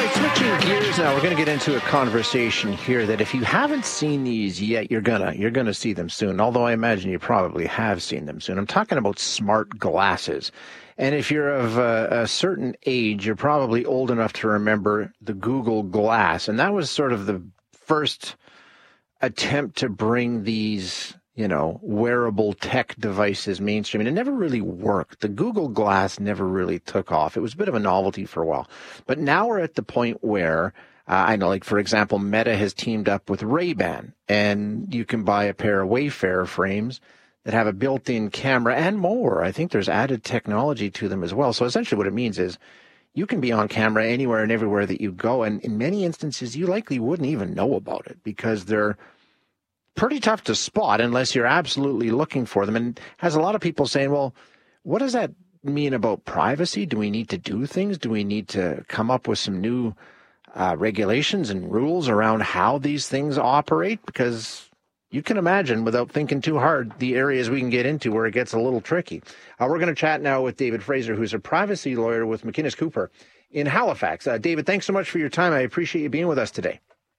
Switching gears now, we're going to get into a conversation here that if you haven't seen these yet, you're gonna see them soon. Although I imagine you probably have seen them soon. I'm talking about smart glasses. And if you're of a certain age, you're probably old enough to remember the Google Glass. And that was sort of the first attempt to bring these, wearable tech devices mainstream. And it never really worked. The Google Glass never really took off. It was a bit of a novelty for a while. But now we're at the point where I know, like, for example, Meta has teamed up with Ray-Ban, and you can buy a pair of Wayfarer frames that have a built-in camera and more. I think there's added technology to them as well. So essentially what it means is you can be on camera anywhere and everywhere that you go. And in many instances, you likely wouldn't even know about it because they're pretty tough to spot unless you're absolutely looking for them. And has a lot of people saying, well, what does that mean about privacy? Do we need to do things? Do we need to come up with some new regulations and rules around how these things operate? Because you can imagine, without thinking too hard, the areas we can get into where it gets a little tricky. We're going to chat now with David Fraser, who's a privacy lawyer with McInnes Cooper in Halifax. David, thanks so much for your time. I appreciate you being with us today.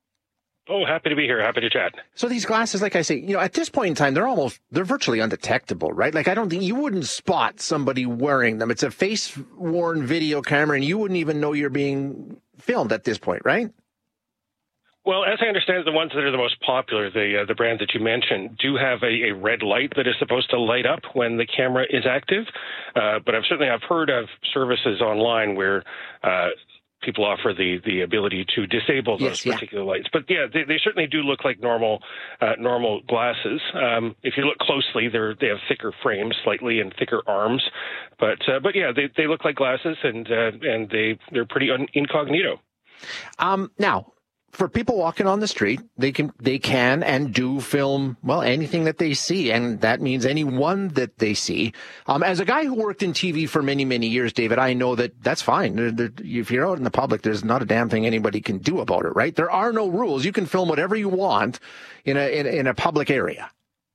Oh, happy to be here. Happy to chat. So these glasses, like I say, at this point in time, they're virtually undetectable, right? Like, I don't think you wouldn't spot somebody wearing them. It's a face-worn video camera, and you wouldn't even know you're being filmed at this point, right? Well, as I understand it, the ones that are the most popular, the brand that you mentioned, do have a red light that is supposed to light up when the camera is active. But I've heard of services online where people offer the ability to disable those particular lights. But yeah, they certainly do look like normal glasses. If you look closely, they have thicker frames slightly and thicker arms. But yeah, they look like glasses, and they're pretty incognito. Now, for people walking on the street, they can and do film, well, anything that they see, and that means anyone that they see. As a guy who worked in TV for many, many years, David, I know that's fine. If you're out in the public, there's not a damn thing anybody can do about it, right? There are no rules. You can film whatever you want in a public area.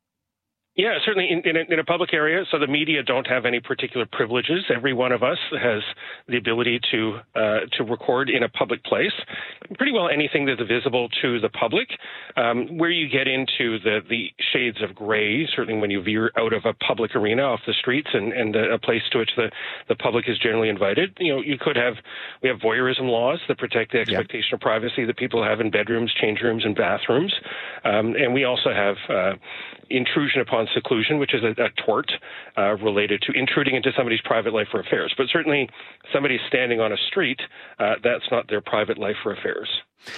Yeah, certainly in a public area, so the media don't have any particular privileges. Every one of us has the ability to record in a public place. Pretty well anything that's visible to the public. Where you get into the shades of gray, certainly when you veer out of a public arena off the streets and a place to which the public is generally invited, we have voyeurism laws that protect the expectation of privacy that people have in bedrooms, change rooms, and bathrooms. And we also have intrusion upon seclusion, which is a tort related to intruding into somebody's private life or affairs. But certainly somebody standing on a street, that's not their private life or affairs.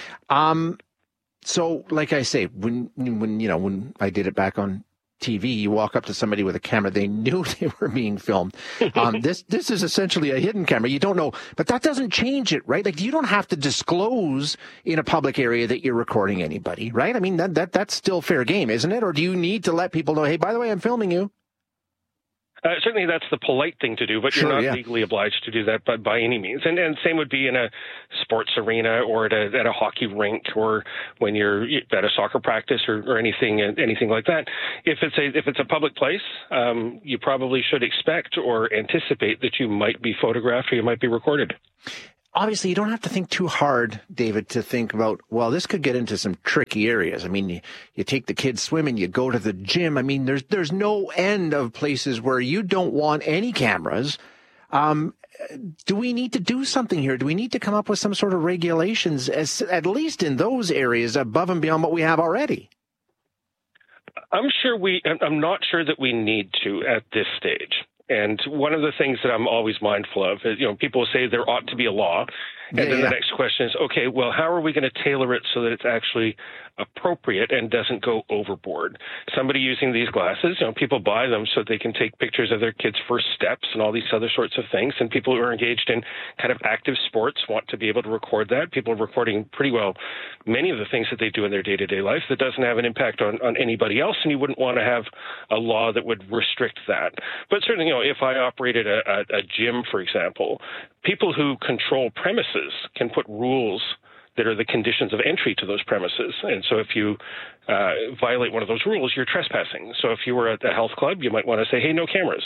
So like I say, when I did it back on TV, you walk up to somebody with a camera, they knew they were being filmed. This is essentially a hidden camera. You don't know, but that doesn't change it, right? Like, you don't have to disclose in a public area that you're recording anybody, right? I mean, that's still fair game, isn't it? Or do you need to let people know, hey, by the way, I'm filming you? Certainly that's the polite thing to do, but you're not legally obliged to do that by any means. And same would be in a sports arena or at a hockey rink or when you're at a soccer practice or anything like that. If it's a public place, you probably should expect or anticipate that you might be photographed or you might be recorded. Obviously, you don't have to think too hard, David, to think about, well, this could get into some tricky areas. I mean, you take the kids swimming, you go to the gym. I mean, there's no end of places where you don't want any cameras. Do we need to do something here? Do we need to come up with some sort of regulations, at least in those areas, above and beyond what we have already? I'm not sure that we need to at this stage. And one of the things that I'm always mindful of is, people say there ought to be a law. And then the next question is, okay, well, how are we going to tailor it so that it's actually appropriate and doesn't go overboard? Somebody using these glasses, people buy them so they can take pictures of their kids' first steps and all these other sorts of things. And people who are engaged in kind of active sports want to be able to record that. People are recording pretty well many of the things that they do in their day-to-day life that doesn't have an impact on anybody else. And you wouldn't want to have a law that would restrict that. But certainly, if I operated a gym, for example, people who control premises can put rules that are the conditions of entry to those premises. And so if you violate one of those rules, you're trespassing. So if you were at a health club, you might want to say, hey, no cameras.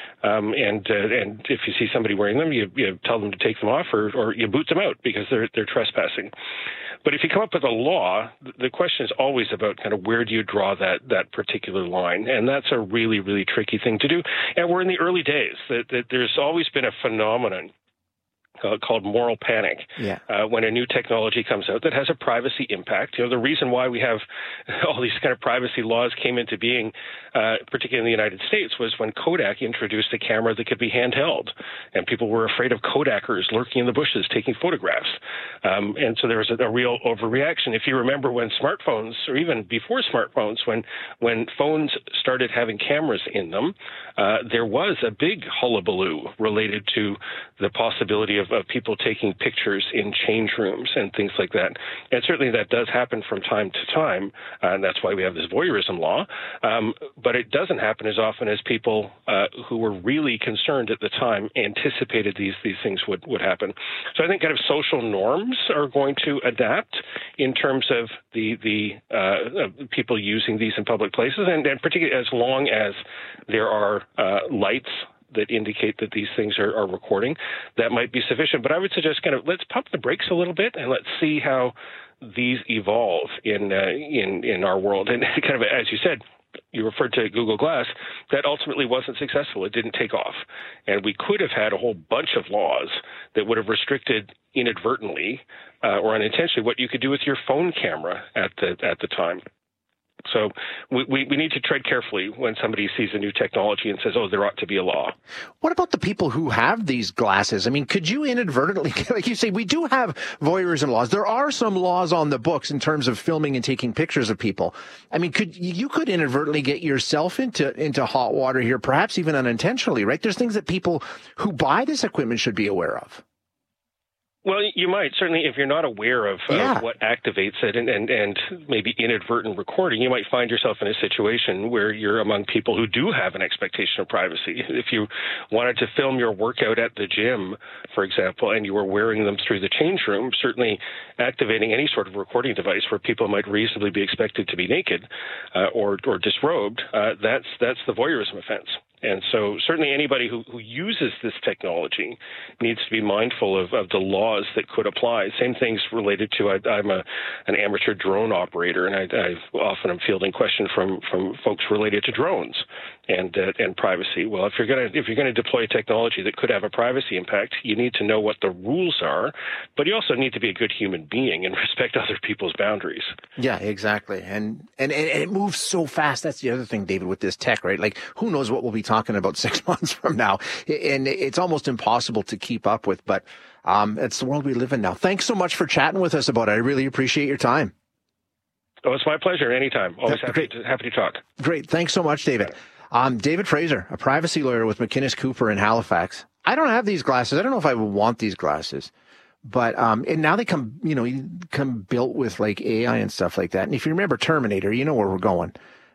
And if you see somebody wearing them, you tell them to take them off, or you boot them out because they're trespassing. But if you come up with a law, the question is always about kind of where do you draw that particular line, and that's a really, really tricky thing to do. And we're in the early days. That there's always been a phenomenon called moral panic. When a new technology comes out that has a privacy impact. The reason why we have all these kind of privacy laws came into being, particularly in the United States, was when Kodak introduced a camera that could be handheld, and people were afraid of Kodakers lurking in the bushes taking photographs. And so there was a real overreaction. If you remember when smartphones, or even before smartphones, when phones started having cameras in them, there was a big hullabaloo related to the possibility of people taking pictures in change rooms and things like that. And certainly that does happen from time to time, and that's why we have this voyeurism law. But it doesn't happen as often as people who were really concerned at the time anticipated these things would happen. So I think kind of social norms are going to adapt in terms of the people using these in public places, and particularly as long as there are lights that indicate that these things are recording, that might be sufficient. But I would suggest kind of let's pump the brakes a little bit and let's see how these evolve in our world. And kind of, as you said, you referred to Google Glass, that ultimately wasn't successful. It didn't take off. And we could have had a whole bunch of laws that would have restricted inadvertently or unintentionally what you could do with your phone camera at the time. So we need to tread carefully when somebody sees a new technology and says, oh, there ought to be a law. What about the people who have these glasses? I mean, could you inadvertently, like you say, we do have voyeurism laws. There are some laws on the books in terms of filming and taking pictures of people. I mean, you could inadvertently get yourself into hot water here, perhaps even unintentionally, right? There's things that people who buy this equipment should be aware of. Well, you might. Certainly, if you're not aware of what activates it and maybe inadvertent recording, you might find yourself in a situation where you're among people who do have an expectation of privacy. If you wanted to film your workout at the gym, for example, and you were wearing them through the change room, certainly activating any sort of recording device where people might reasonably be expected to be naked or disrobed, that's the voyeurism offense. And so certainly anybody who uses this technology needs to be mindful of the laws that could apply. Same things related to, I'm an amateur drone operator, and I often am fielding questions from folks related to drones and privacy. Well, if you're going to deploy technology that could have a privacy impact, you need to know what the rules are, but you also need to be a good human being and respect other people's boundaries. Yeah, exactly. And it moves so fast. That's the other thing, David, with this tech, right? Like, who knows what we'll be talking about 6 months from now. And it's almost impossible to keep up with, but it's the world we live in now. Thanks so much for chatting with us about it. I really appreciate your time. Oh, it's my pleasure. Anytime. Always happy to talk. Great. Thanks so much, David. David Fraser, a privacy lawyer with McInnes Cooper in Halifax. I don't have these glasses. I don't know if I would want these glasses, but and now they come built with like AI and stuff like that. And if you remember Terminator, you know where we're going.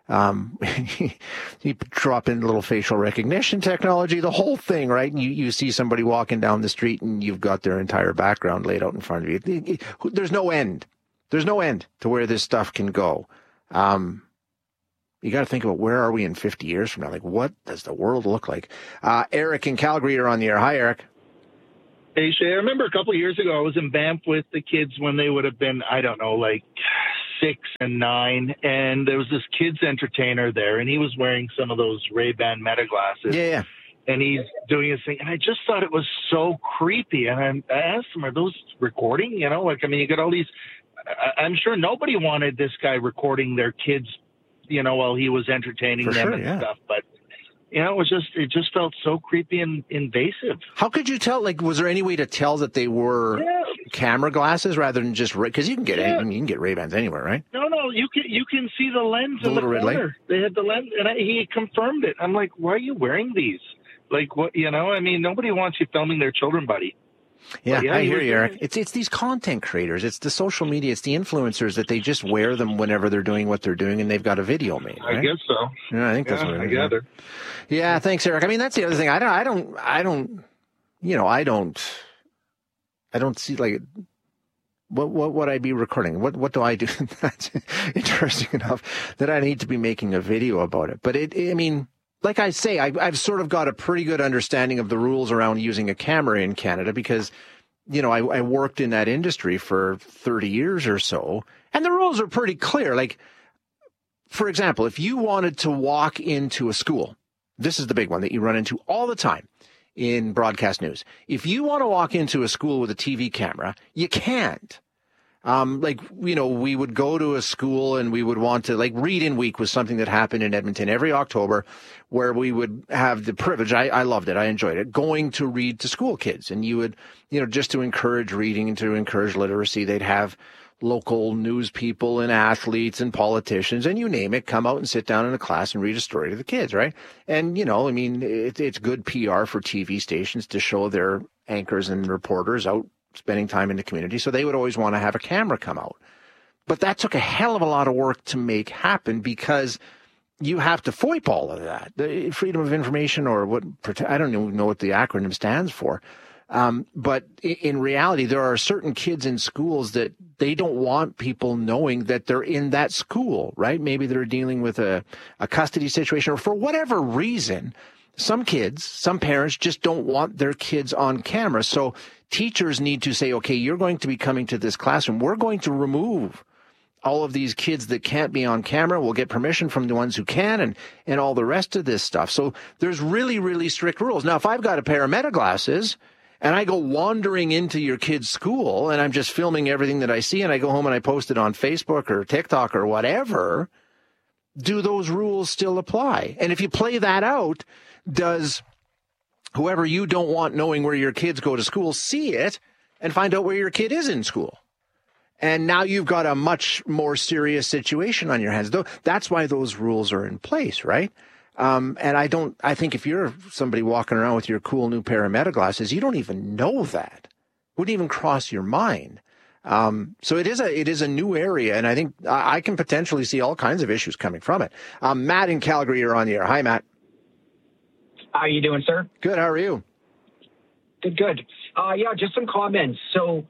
You drop in a little facial recognition technology, the whole thing, right? And you see somebody walking down the street and you've got their entire background laid out in front of you. There's no end. There's no end to where this stuff can go. You got to think about where are we in 50 years from now? Like, what does the world look like? Eric in Calgary are on the air. Hi, Eric. Hey, Shay, I remember a couple of years ago, I was in Banff with the kids when they would have been, I don't know, like 6 and 9. And there was this kids entertainer there, and he was wearing some of those Ray-Ban Meta glasses. Yeah. And he's doing his thing. And I just thought it was so creepy. And I asked him, are those recording? You know, like, I mean, you got all these, I'm sure nobody wanted this guy recording their kids, you know, while he was entertaining them and stuff. But, you know, it just felt so creepy and invasive. How could you tell? Like, was there any way to tell that they were camera glasses rather than just because you can get you can get Ray-Bans anywhere, right? No, you can see the lens in the corner. They had the lens, and he confirmed it. I'm like, why are you wearing these? Like, what? You know, I mean, nobody wants you filming their children, buddy. Yeah, I hear you, Eric. It's these content creators. It's the social media. It's the influencers that they just wear them whenever they're doing what they're doing, and they've got a video made. Right? I guess so. Yeah, I think that's what it is. I gather. Yeah, thanks, Eric. I mean, that's the other thing. I don't see like What would I be recording? What do I do? That's interesting enough that I need to be making a video about it. But I mean, like I say, I've sort of got a pretty good understanding of the rules around using a camera in Canada because, I worked in that industry for 30 years or so, and the rules are pretty clear. Like, for example, if you wanted to walk into a school, this is the big one that you run into all the time in broadcast news. If you want to walk into a school with a TV camera, you can't. We would go to a school and we would want to, like, Read-In Week was something that happened in Edmonton every October where we would have the privilege, I loved it, I enjoyed it, going to read to school kids. And you would, just to encourage reading and to encourage literacy, they'd have local news people and athletes and politicians and you name it, come out and sit down in a class and read a story to the kids, right? And, it's good PR for TV stations to show their anchors and reporters out spending time in the community. So they would always want to have a camera come out. But that took a hell of a lot of work to make happen because you have to FOIP all of that. The Freedom of Information or I don't even know what the acronym stands for. But in reality, there are certain kids in schools that they don't want people knowing that they're in that school, right? Maybe they're dealing with a custody situation or for whatever reason. Some parents just don't want their kids on camera. So teachers need to say, okay, you're going to be coming to this classroom. We're going to remove all of these kids that can't be on camera. We'll get permission from the ones who can and all the rest of this stuff. So there's really, really strict rules. Now, if I've got a pair of Meta glasses and I go wandering into your kid's school and I'm just filming everything that I see and I go home and I post it on Facebook or TikTok or whatever, do those rules still apply? And if you play that out, does whoever you don't want knowing where your kids go to school see it and find out where your kid is in school? And now you've got a much more serious situation on your hands. That's why those rules are in place, right? And I think if you're somebody walking around with your cool new pair of Meta glasses, you don't even know that. Wouldn't even cross your mind. So it is a new area, and I think I can potentially see all kinds of issues coming from it. Matt in Calgary, you're on the air. Hi, Matt. How are you doing, sir? Good. How are you? Good. Just some comments. So,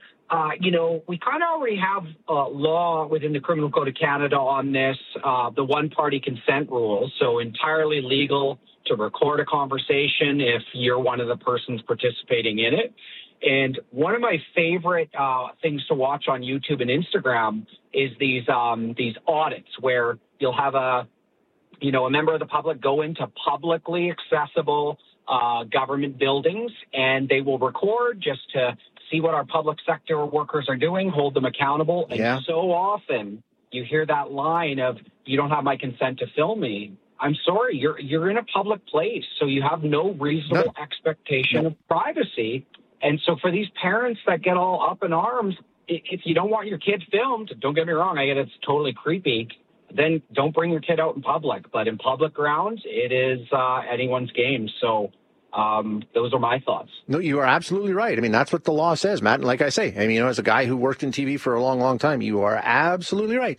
we kind of already have law within the Criminal Code of Canada on this, the one-party consent rule. So entirely legal to record a conversation if you're one of the persons participating in it. And one of my favorite things to watch on YouTube and Instagram is these audits where you'll have a member of the public go into publicly accessible government buildings, and they will record just to see what our public sector workers are doing, hold them accountable. And so often you hear that line of, you don't have my consent to film me. I'm sorry, you're in a public place, so you have no reasonable expectation of privacy. And so for these parents that get all up in arms, if you don't want your kid filmed, don't get me wrong, I get it's totally creepy, then don't bring your kid out in public. But in public grounds, it is anyone's game. So those are my thoughts. No, you are absolutely right. I mean, that's what the law says, Matt. And like I say, as a guy who worked in TV for a long, long time, you are absolutely right.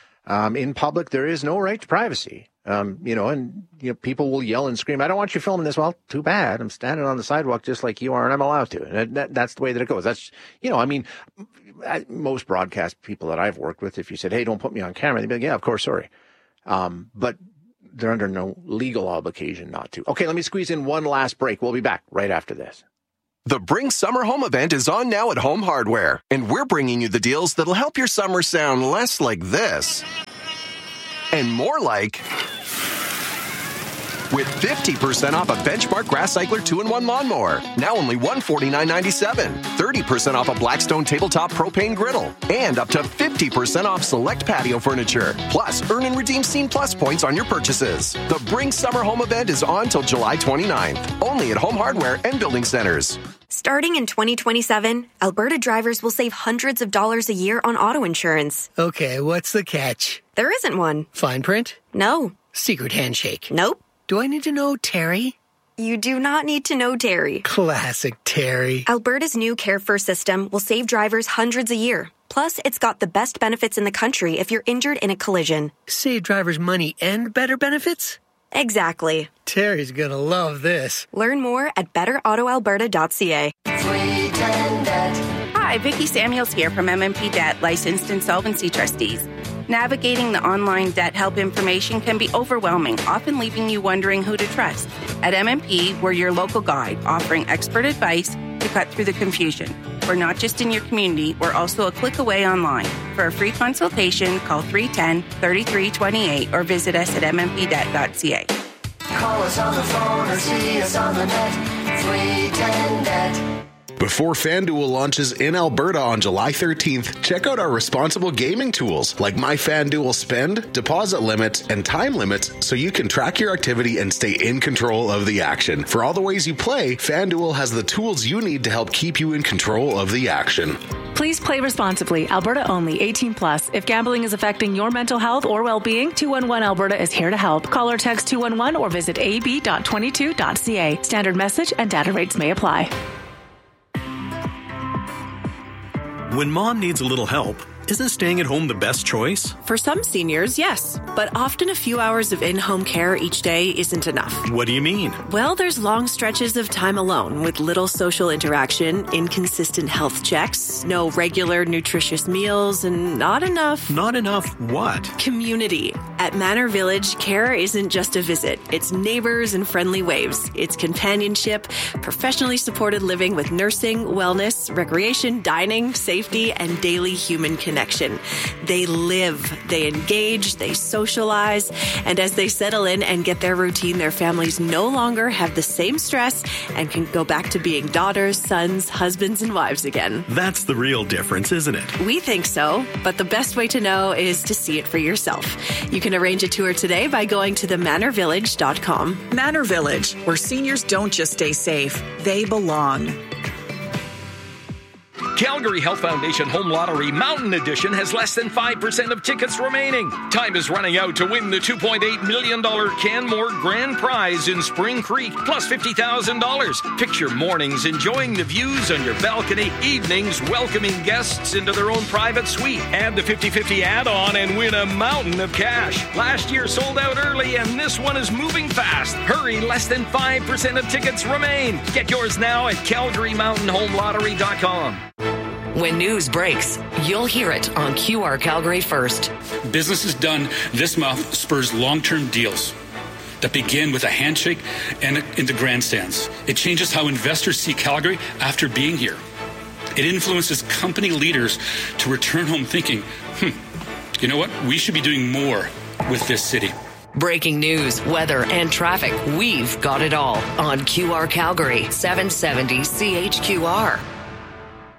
In public, there is no right to privacy. People will yell and scream, I don't want you filming this. Well, too bad. I'm standing on the sidewalk just like you are, and I'm allowed to. And that's the way that it goes. That's, most broadcast people that I've worked with, if you said, hey, don't put me on camera, they'd be like, yeah, of course, sorry. But they're under no legal obligation not to. Okay, let me squeeze in one last break. We'll be back right after this. The Bring Summer Home event is on now at Home Hardware, and we're bringing you the deals that'll help your summer sound less like this and more like, with 50% off a Benchmark Grass Cycler 2-in-1 lawnmower, now only $149.97. 30% off a Blackstone tabletop propane griddle, and up to 50% off select patio furniture. Plus, earn and redeem Scene Plus points on your purchases. The Bring Summer Home event is on till July 29th, only at Home Hardware and Building Centers. Starting in 2027, Alberta drivers will save hundreds of dollars a year on auto insurance. Okay, what's the catch? There isn't one. Fine print? No. Secret handshake? Nope. Do I need to know Terry? You do not need to know Terry. Classic Terry. Alberta's new Care First system will save drivers hundreds a year. Plus, it's got the best benefits in the country if you're injured in a collision. Save drivers money and better benefits? Exactly. Terry's gonna love this. Learn more at betterautoalberta.ca. Sweet and Hi, Hi, Vicki Samuels here from MMP Debt, licensed insolvency trustees. Navigating the online debt help information can be overwhelming, often leaving you wondering who to trust. At MMP, we're your local guide, offering expert advice to cut through the confusion. We're not just in your community, we're also a click away online. For a free consultation, call 310-3328 or visit us at mmpdebt.ca. Call us on the phone or see us on the net. 310-NET. Before FanDuel launches in Alberta on July 13th, check out our responsible gaming tools like My FanDuel Spend, deposit limits, and time limits so you can track your activity and stay in control of the action. For all the ways you play, FanDuel has the tools you need to help keep you in control of the action. Please play responsibly. Alberta only. 18+. If gambling is affecting your mental health or well-being, 211 Alberta is here to help. Call or text 211 or visit ab.22.ca. Standard message and data rates may apply. When mom needs a little help, isn't staying at home the best choice? For some seniors, yes. But often a few hours of in-home care each day isn't enough. What do you mean? Well, there's long stretches of time alone with little social interaction, inconsistent health checks, no regular nutritious meals, and not enough... Not enough what? Community. At Manor Village, care isn't just a visit. It's neighbors and friendly waves. It's companionship, professionally supported living with nursing, wellness, recreation, dining, safety, and daily human connection. They live, they engage, they socialize, and as they settle in and get their routine, their families no longer have the same stress and can go back to being daughters, sons, husbands, and wives again. That's the real difference, isn't it? We think so, but the best way to know is to see it for yourself. You can arrange a tour today by going to themanorvillage.com. Manor Village, where seniors don't just stay safe, they belong. Calgary Health Foundation Home Lottery Mountain Edition has less than 5% of tickets remaining. Time is running out to win the $2.8 million Canmore Grand Prize in Spring Creek, plus $50,000. Picture mornings enjoying the views on your balcony, evenings welcoming guests into their own private suite. Add the 50-50 add-on and win a mountain of cash. Last year sold out early, and this one is moving fast. Hurry, less than 5% of tickets remain. Get yours now at CalgaryMountainHomeLottery.com. When news breaks, you'll hear it on QR Calgary First. Businesses done this month spurs long-term deals that begin with a handshake and into grandstands. It changes how investors see Calgary after being here. It influences company leaders to return home thinking, you know what? We should be doing more with this city. Breaking news, weather, and traffic. We've got it all on QR Calgary, 770 CHQR.